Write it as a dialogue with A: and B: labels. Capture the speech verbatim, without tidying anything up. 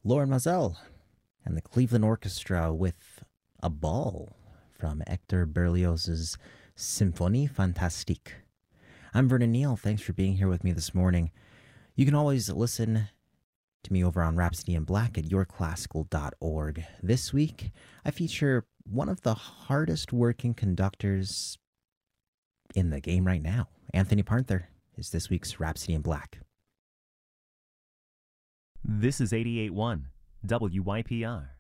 A: Lauren Mazel and the Cleveland Orchestra with A Ball from Hector Berlioz's Symphonie Fantastique. I'm Vernon Neal. Thanks for being here with me this morning. You can always listen to me over on Rhapsody in Black at your classical dot org. This week, I feature one of the hardest working conductors in the game right now. Anthony Parther is this week's Rhapsody in Black.
B: This is eighty-eight point one W Y P R.